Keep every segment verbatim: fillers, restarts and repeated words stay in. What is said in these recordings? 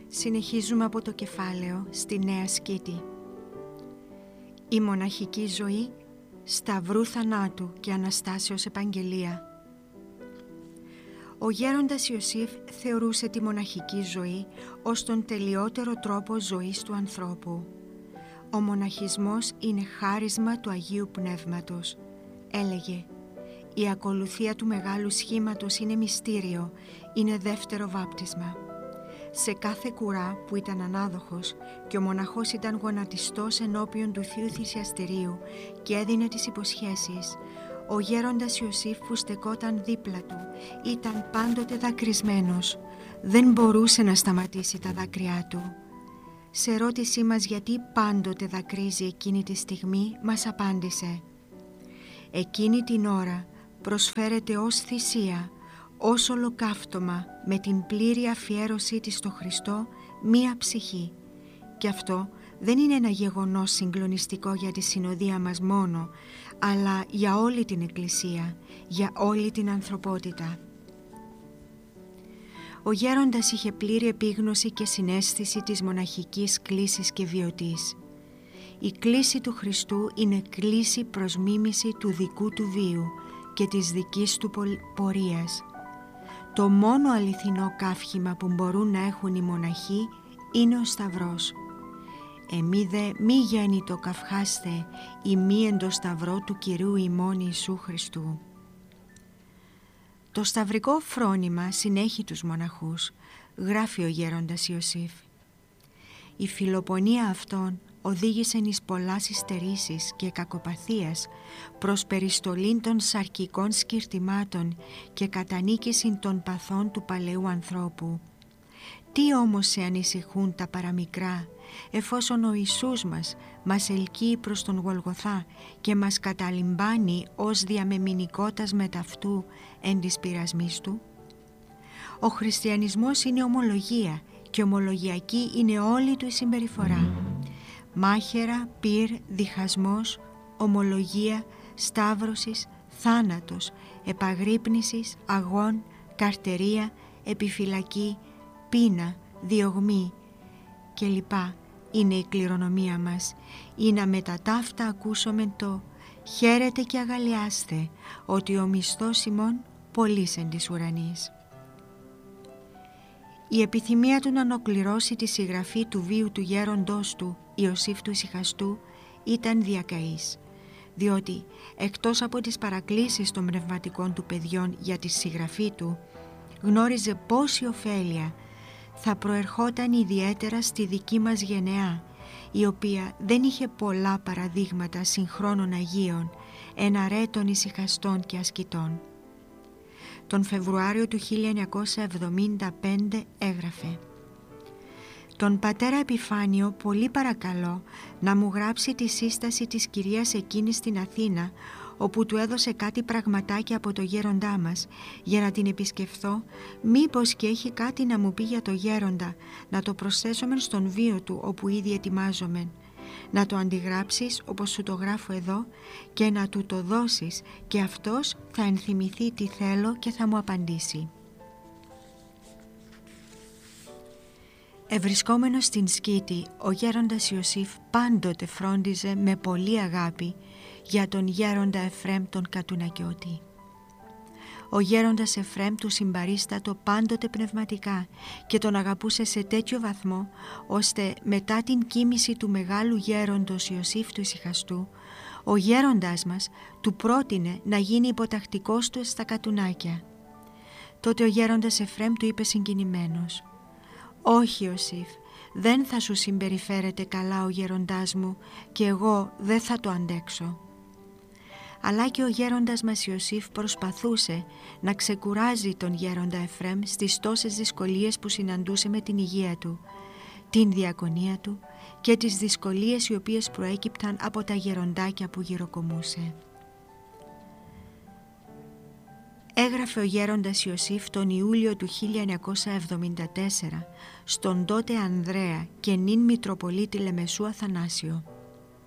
Συνεχίζουμε από το κεφάλαιο στη Νέα Σκήτη. Η μοναχική ζωή σταυρού θανάτου και Αναστάσεως επαγγελία. Ο γέροντας Ιωσήφ θεωρούσε τη μοναχική ζωή ως τον τελειότερο τρόπο ζωής του ανθρώπου. Ο μοναχισμός είναι χάρισμα του Αγίου Πνεύματος. Έλεγε, η ακολουθία του μεγάλου σχήματος είναι μυστήριο, είναι δεύτερο βάπτισμα. Σε κάθε κουρά που ήταν ανάδοχος και ο μοναχός ήταν γονατιστός ενώπιον του Θείου Θυσιαστηρίου και έδινε τις υποσχέσεις, ο γέροντας Ιωσήφ που στεκόταν δίπλα του ήταν πάντοτε δακρυσμένος. Δεν μπορούσε να σταματήσει τα δάκρυά του. Σε ερώτησή μας γιατί πάντοτε δακρύζει εκείνη τη στιγμή, μας απάντησε, εκείνη την ώρα προσφέρεται ως θυσία, ως ολοκαύτωμα με την πλήρη αφιέρωσή της στο Χριστό μία ψυχή. Και αυτό δεν είναι ένα γεγονός συγκλονιστικό για τη συνοδεία μας μόνο, αλλά για όλη την Εκκλησία, για όλη την ανθρωπότητα. Ο γέροντας είχε πλήρη επίγνωση και συναίσθηση της μοναχικής κλίσης και βιωτής. Η κλίση του Χριστού είναι κλίση προς μίμηση του δικού του βίου και της δικής του πορείας. Το μόνο αληθινό καύχημα που μπορούν να έχουν οι μοναχοί είναι ο Σταυρός. Εμεί δε μη γέννητο καυχάστε η μη εν το Σταυρό του Κυρίου ημών Ιησού Χριστού. Το σταυρικό φρόνημα συνέχει τους μοναχούς, γράφει ο γέροντας Ιωσήφ. Η φιλοπονία αυτών οδήγησεν εις πολλάς υστερήσεις και κακοπαθίας προς περιστολήν των σαρκικών σκυρτημάτων και κατανίκησιν των παθών του παλαιού ανθρώπου. Τι όμως σε ανησυχούν τα παραμικρά, εφόσον ο Ιησούς μας μας ελκύει προς τον Γολγοθά και μας καταλυμπάνει ως διαμεμηνικότας μεταυτού εν της πειρασμής του. Ο χριστιανισμός είναι ομολογία και ομολογιακή είναι όλη του η συμπεριφορά. Μάχαιρα, πυρ, διχασμός, ομολογία, σταύρωσης, θάνατος, επαγρύπνησης, αγών, καρτερία, επιφυλακή, πείνα, διωγμή κλπ. Είναι η κληρονομία μας. Ή να με τα ταύτα ακούσομεν το «Χαίρετε και αγαλιάστε, ότι ο μισθός ημών πολύς εν της ουρανής». Η επιθυμία του να ολοκληρώσει τη συγγραφή του βίου του γέροντός του, Ιωσήφ του Ησυχαστού, ήταν διακαής, διότι εκτός από τις παρακλήσεις των πνευματικών του παιδιών για τη συγγραφή του, γνώριζε πόση ωφέλεια θα προερχόταν ιδιαίτερα στη δική μας γενεά, η οποία δεν είχε πολλά παραδείγματα συγχρόνων Αγίων, εναρέτων ησυχαστών και ασκητών. Τον Φεβρουάριο του χίλια εννιακόσια εβδομήντα πέντε έγραφε «Τον πατέρα Επιφάνιο πολύ παρακαλώ να μου γράψει τη σύσταση της κυρίας εκείνης στην Αθήνα, όπου του έδωσε κάτι πραγματάκια από το γέροντά μας, για να την επισκεφθώ, μήπως και έχει κάτι να μου πει για το γέροντα, να το προσθέσομεν στον βίο του όπου ήδη ετοιμάζομεν. Να το αντιγράψεις όπως σου το γράφω εδώ και να του το δώσεις και αυτός θα ενθυμηθεί τι θέλω και θα μου απαντήσει». Ευρισκόμενος στην Σκήτη, ο γέροντας Ιωσήφ πάντοτε φρόντιζε με πολλή αγάπη για τον γέροντα Εφραίμ τον Κατουνακιώτη. Ο γέροντας Εφραίμ του συμπαρίστατο πάντοτε πνευματικά και τον αγαπούσε σε τέτοιο βαθμό, ώστε μετά την κοίμηση του μεγάλου γέροντος Ιωσήφ του Ησυχαστού, ο γέροντάς μας του πρότεινε να γίνει υποτακτικός του στα κατουνάκια. Τότε ο γέροντας Εφραίμ του είπε συγκινημένος, «Όχι Ιωσήφ, δεν θα σου συμπεριφέρεται καλά ο γέροντάς μου και εγώ δεν θα το αντέξω». Αλλά και ο γέροντας μας Ιωσήφ προσπαθούσε να ξεκουράζει τον γέροντα Εφραίμ στις τόσες δυσκολίες που συναντούσε με την υγεία του, την διακονία του και τις δυσκολίες οι οποίες προέκυπταν από τα γεροντάκια που γυροκομούσε. Έγραφε ο γέροντας Ιωσήφ τον Ιούλιο του χίλια εννιακόσια εβδομήντα τέσσερα στον τότε Ανδρέα και νυν Μητροπολίτη Λεμεσού Αθανάσιο.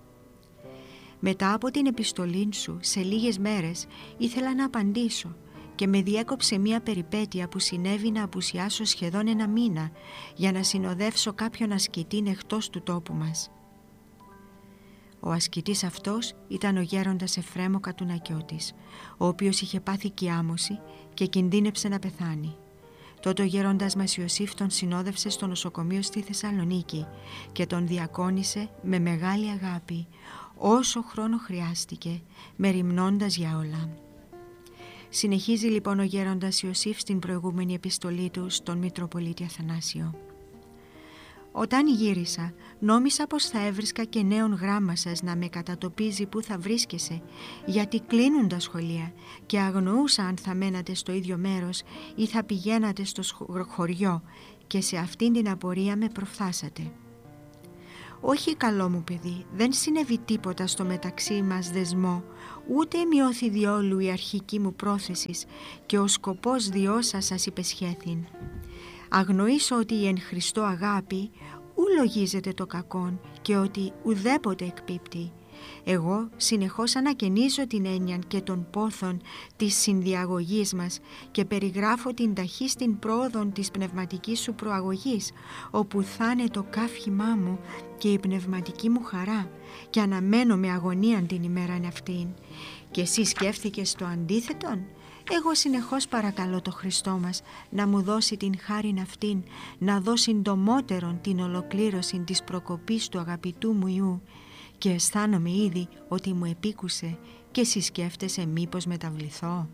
«Μετά από την επιστολή σου σε λίγες μέρες ήθελα να απαντήσω και με διέκοψε μία περιπέτεια που συνέβη να απουσιάσω σχεδόν ένα μήνα για να συνοδεύσω κάποιον ασκητή εκτός του τόπου μας. Ο ασκητής αυτός ήταν ο γέροντας Εφραίμ ο Κατουνακιώτης, ο οποίος είχε πάθει κιάμωση και κινδύνεψε να πεθάνει. Τότε ο γέροντας μας Ιωσήφ τον συνόδευσε στο νοσοκομείο στη Θεσσαλονίκη και τον διακόνησε με μεγάλη αγάπη, όσο χρόνο χρειάστηκε, μεριμνώντας για όλα. Συνεχίζει λοιπόν ο γέροντας Ιωσήφ στην προηγούμενη επιστολή του στον Μητροπολίτη Αθανάσιο. Όταν γύρισα, νόμισα πως θα έβρισκα και νέον γράμμα σας να με κατατοπίζει που θα βρίσκεσαι, γιατί κλείνουν τα σχολεία και αγνοούσα αν θα μένατε στο ίδιο μέρος ή θα πηγαίνατε στο χωριό και σε αυτήν την απορία με προφθάσατε. Όχι, καλό μου παιδί, δεν συνέβη τίποτα στο μεταξύ μας δεσμό, ούτε μειώθη διόλου η αρχική μου πρόθεσης και ο σκοπός διόσα σας υπεσχέθην. Αγνοήσω ότι η εν Χριστώ αγάπη ου λογίζεται το κακόν και ότι ουδέποτε εκπίπτει. Εγώ συνεχώς ανακαινίζω την έννοια και των πόθων της συνδιαγωγής μας και περιγράφω την ταχύστην πρόοδον της πνευματικής σου προαγωγής, όπου θα είναι το καύχημά μου και η πνευματική μου χαρά, και αναμένω με αγωνία την ημέραν αυτήν. Και εσύ σκέφτηκες το αντίθετον? Εγώ συνεχώς παρακαλώ το Χριστό μας να μου δώσει την χάριν αυτήν, να δώσει συντομότερον την ολοκλήρωση της προκοπής του αγαπητού μου Υιού, και αισθάνομαι ήδη ότι μου επίκουσε και εσύ σκέφτεσαι μήπως μεταβληθώ.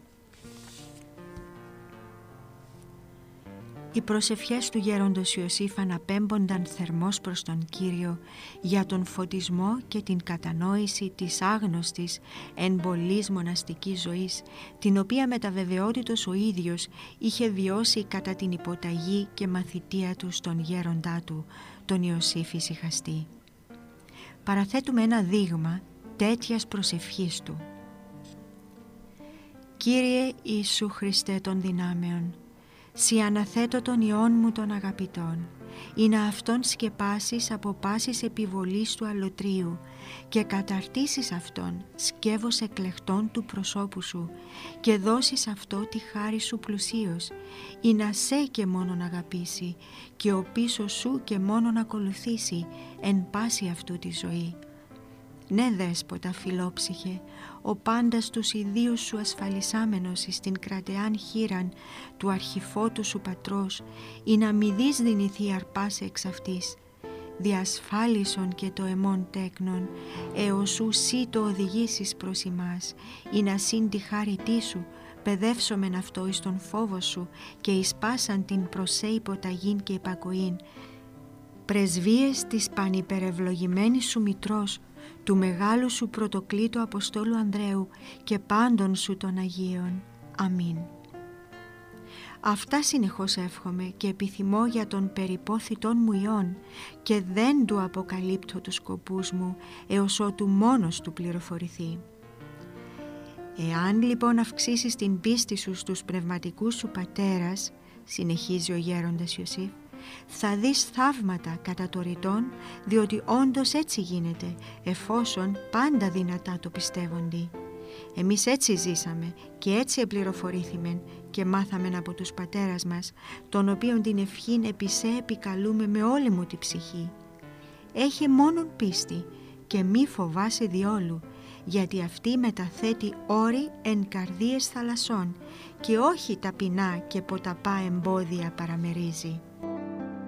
Οι προσευχές του γέροντος Ιωσήφ αναπέμπονταν θερμός προς τον Κύριο για τον φωτισμό και την κατανόηση της άγνωστης εμπολής μοναστικής ζωής, την οποία με τα βεβαιότητος ο ίδιος είχε βιώσει κατά την υποταγή και μαθητεία του στον γέροντά του, τον Ιωσήφ ησυχαστή. Παραθέτουμε ένα δείγμα τέτοιας προσευχής του. Κύριε Ιησού Χριστέ των δυνάμεων, Συ αναθέτω τον Υιόν μου των αγαπητών, ή να αυτόν σκεπάσεις από πάσης επιβολής του αλωτρίου και καταρτήσεις αυτόν σκεύος εκλεκτών του προσώπου σου και δώσεις αυτό τη χάρη σου πλουσίως, ή να σε και μόνον αγαπήσει και ο πίσω σου και μόνον ακολουθήσει εν πάση αυτού τη ζωή. Ναι, δέσποτα φιλόψυχε, ο πάντας τους ιδίους σου ασφαλισάμενος εις την κρατεάν χείραν του αρχιφώτου σου πατρός, ή να μη δεις δυνηθεί αρπάσε εξ αυτής, διασφάλισον και το εμών τέκνον, έως σου σύ το οδηγήσεις προς ημάς, ή να σύν τη χάριτή σου, παιδεύσομεν αυτό εις τον φόβο σου και εις πάσαν την προσέ υποταγήν και υπακοήν, πρεσβείες της πανυπερευλογημένης σου μητρός, του μεγάλου σου πρωτοκλήτου Αποστόλου Ανδρέου και πάντων σου των Αγίων. Αμήν. Αυτά συνεχώς εύχομαι και επιθυμώ για τον περιπόθητον μου Υιόν και δεν του αποκαλύπτω τους σκοπούς μου έως ότου μόνος του πληροφορηθεί. Εάν λοιπόν αυξήσεις την πίστη σου στους πνευματικούς σου πατέρας, συνεχίζει ο γέροντας Ιωσήφ, θα δεις θαύματα κατά το ρητόν, διότι όντως έτσι γίνεται, εφόσον πάντα δυνατά το πιστεύονται. Εμείς έτσι ζήσαμε και έτσι επληροφορήθημεν και μάθαμεν από τους πατέρας μας, τον οποίον την ευχήν επισέ επικαλούμε με όλη μου τη ψυχή. Έχε μόνον πίστη και μη φοβάσαι διόλου, γιατί αυτή μεταθέτει όρη εν καρδίες θαλασσών και όχι ταπεινά και ποταπά εμπόδια παραμερίζει.